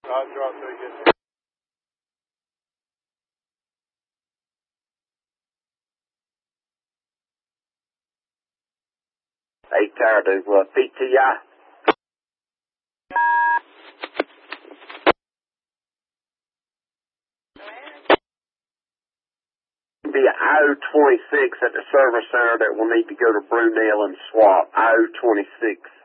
Roger, I'll take it. Hey, tired of PTI. Be IO26 at the service center that will need to go to Brunel and swap. IO26.